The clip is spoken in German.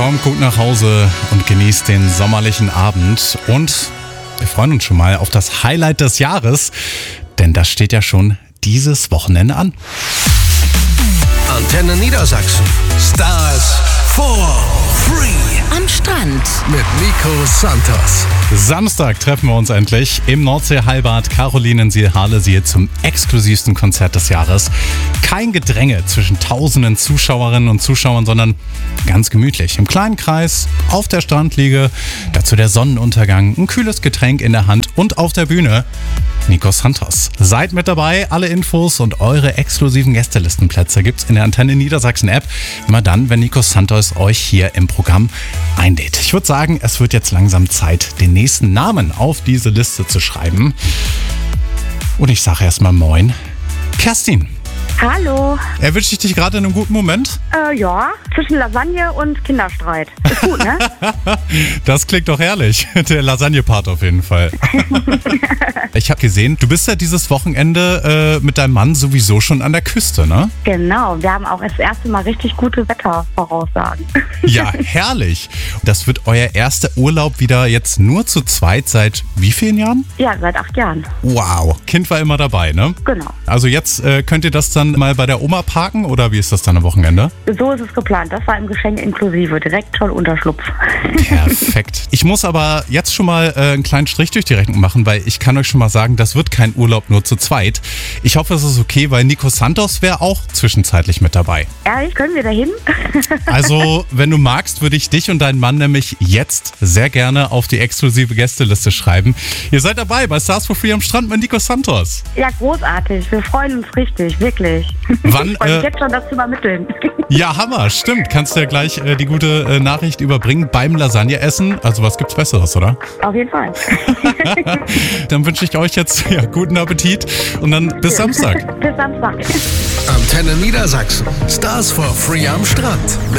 Kommt gut nach Hause und genießt den sommerlichen Abend. Und wir freuen uns schon mal auf das Highlight des Jahres, denn das steht ja schon dieses Wochenende an. Antenne Niedersachsen. Stars for free. Am Strand. Mit Nico Santos. Samstag treffen wir uns endlich im Nordsee-Heilbad Carolinensiel-Harlesiel zum exklusivsten Konzert des Jahres. Kein Gedränge zwischen tausenden Zuschauerinnen und Zuschauern, sondern ganz gemütlich im kleinen Kreis auf der Strandliege. Dazu der Sonnenuntergang, ein kühles Getränk in der Hand und auf der Bühne Nico Santos. Seid mit dabei, alle Infos und eure exklusiven Gästelistenplätze gibt's in der Antenne Niedersachsen App. Immer dann, wenn Nico Santos euch hier im Programm einlädt. Ich würde sagen, es wird jetzt langsam Zeit, den nächsten Namen auf diese Liste zu schreiben. Und ich sage erstmal Moin, Kerstin. Hallo. Erwische ich dich gerade in einem guten Moment? Ja, zwischen Lasagne und Kinderstreit. Ist gut, ne? Das klingt doch herrlich. Der Lasagne-Part auf jeden Fall. Ich habe gesehen, du bist ja dieses Wochenende mit deinem Mann sowieso schon an der Küste, ne? Genau, wir haben auch das erste Mal richtig gute Wettervoraussagen. Ja, herrlich. Das wird euer erster Urlaub wieder jetzt nur zu zweit seit wie vielen Jahren? Ja, seit 8 Jahren. Wow, Kind war immer dabei, ne? Genau. Also jetzt könnt ihr das dann mal bei der Oma parken oder wie ist das dann am Wochenende? So ist es geplant. Das war im Geschenk inklusive. Direkt schon Unterschlupf. Perfekt. Ich muss aber jetzt schon mal einen kleinen Strich durch die Rechnung machen, weil ich kann euch schon mal sagen, das wird kein Urlaub nur zu zweit. Ich hoffe, es ist okay, weil Nico Santos wäre auch zwischenzeitlich mit dabei. Ehrlich, können wir da hin? Also, wenn du magst, würde ich dich und deinen Mann nämlich jetzt sehr gerne auf die exklusive Gästeliste schreiben. Ihr seid dabei bei Stars for Free am Strand mit Nico Santos. Ja, großartig. Wir freuen uns richtig, wirklich. Wann? Ich freue mich jetzt schon, das zu übermitteln. Ja, Hammer, stimmt. Kannst du ja gleich die gute Nachricht überbringen beim Lasagneessen. Also was gibt's Besseres, oder? Auf jeden Fall. Dann wünsche ich euch jetzt guten Appetit und dann bis Samstag. Bis Samstag. Antenne Niedersachsen. Stars for free am Strand.